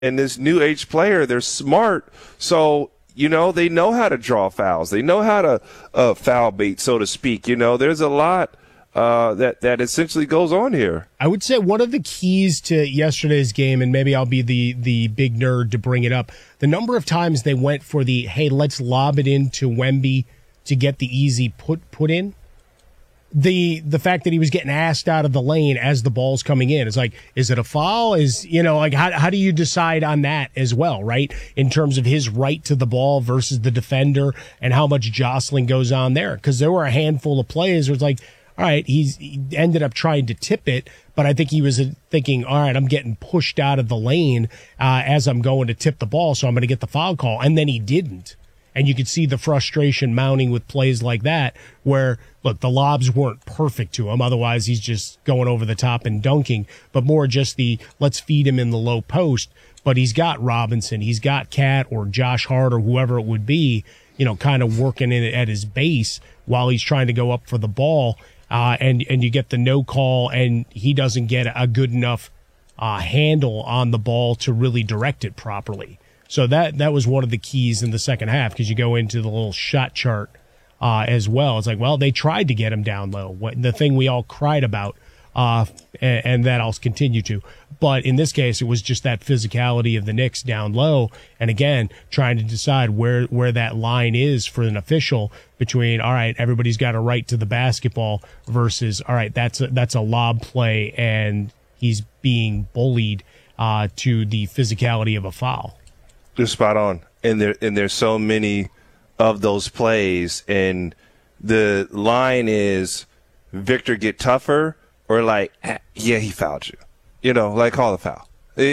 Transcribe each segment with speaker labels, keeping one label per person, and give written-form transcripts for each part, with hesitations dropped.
Speaker 1: and this new age player, they're smart. So, they know how to draw fouls. They know how to foul bait, so to speak. There's a lot that essentially goes on here.
Speaker 2: I would say one of the keys to yesterday's game, and maybe I'll be the big nerd to bring it up, the number of times they went for the, hey, let's lob it into Wemby to get the easy put in. The fact that he was getting asked out of the lane as the ball's coming in. It's like, is it a foul? How do you decide on that as well, right? In terms of his right to the ball versus the defender and how much jostling goes on there. Because there were a handful of plays where it's like, all right, he ended up trying to tip it, but I think he was thinking, all right, I'm getting pushed out of the lane as I'm going to tip the ball, so I'm going to get the foul call. And then he didn't. And you could see the frustration mounting with plays like that where, look, the lobs weren't perfect to him. Otherwise, he's just going over the top and dunking. But more just let's feed him in the low post. But he's got Robinson. He's got Cat or Josh Hart or whoever it would be, kind of working in at his base while he's trying to go up for the ball. And you get the no call, and he doesn't get a good enough handle on the ball to really direct it properly. So that was one of the keys in the second half, because you go into the little shot chart as well. It's like, well, they tried to get him down low, the thing we all cried about, and that I'll continue to. But in this case, it was just that physicality of the Knicks down low, and again, trying to decide where that line is for an official between, all right, everybody's got a right to the basketball versus, all right, that's a lob play, and he's being bullied to the physicality of a foul.
Speaker 1: You're spot on. And there's so many of those plays, and the line is Victor get tougher or like, yeah, he fouled you. Call the foul.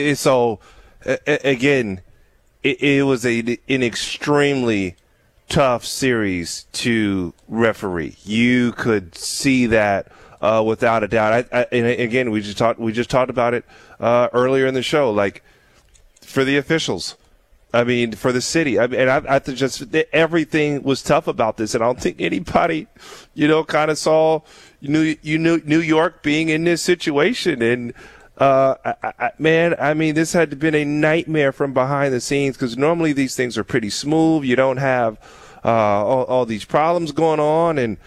Speaker 1: Again, it was an extremely tough series to referee. You could see that without a doubt. And again, we just talked about it earlier in the show. Like, for the officials, for the city. I just everything was tough about this, and I don't think anybody, kind of saw New York being in this situation. And this had to have been a nightmare from behind the scenes, because normally these things are pretty smooth. You don't have all these problems going on, and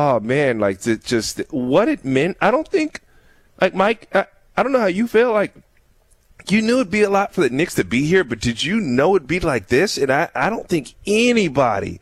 Speaker 1: just what it meant. I don't think, Mike, I don't know how you feel. Like, you knew it'd be a lot for the Knicks to be here, but did you know it'd be like this? And I don't think anybody,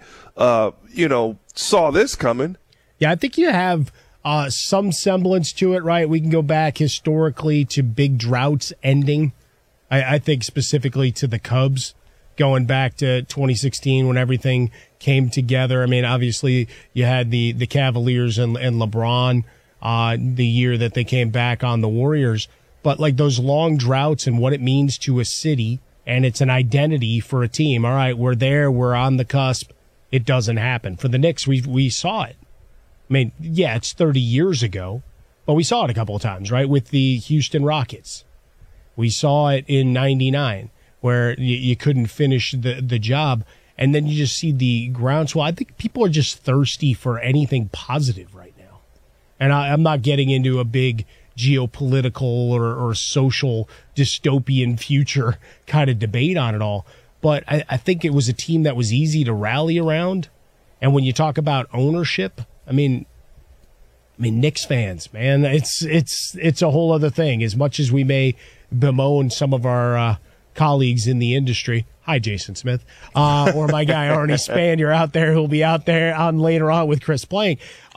Speaker 1: saw this coming.
Speaker 2: Yeah, I think you have some semblance to it, right? We can go back historically to big droughts ending. I think specifically to the Cubs, going back to 2016 when everything came together. Obviously you had the Cavaliers and LeBron the year that they came back on the Warriors. But like those long droughts and what it means to a city, and it's an identity for a team. All right, we're there, we're on the cusp. It doesn't happen. For the Knicks, we saw it. Yeah, it's 30 years ago, but we saw it a couple of times, right? With the Houston Rockets. We saw it in 99, where you couldn't finish the job. And then you just see the groundswell. I think people are just thirsty for anything positive right now. And I'm not getting into a big geopolitical or social dystopian future kind of debate on it all. But I think it was a team that was easy to rally around. And when you talk about ownership, Knicks fans, man, it's a whole other thing. As much as we may bemoan some of our colleagues in the industry, hi, Jason Smith, or my guy Arnie Spanier out there who'll be out there on later on with Chris playing.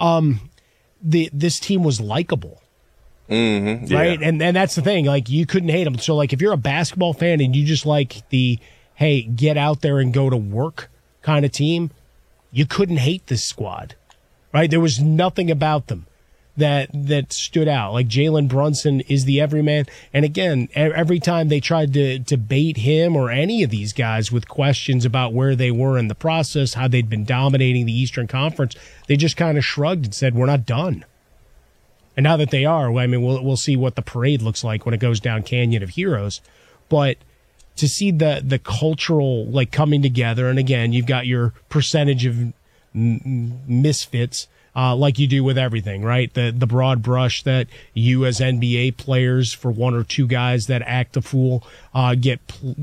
Speaker 2: This team was likable.
Speaker 1: Mm-hmm, yeah.
Speaker 2: Right. And that's the thing. Like, you couldn't hate them. So like, if you're a basketball fan and you just like the, hey, get out there and go to work kind of team, you couldn't hate this squad, right? There was nothing about them that stood out. Like, Jalen Brunson is the everyman. And again, every time they tried to bait him or any of these guys with questions about where they were in the process, how they'd been dominating the Eastern Conference, they just kind of shrugged and said, we're not done. And now that they are, we'll see what the parade looks like when it goes down Canyon of Heroes. But to see the cultural, like, coming together, and again, you've got your percentage of misfits like you do with everything, right? The broad brush that you as NBA players, for one or two guys that act a fool, get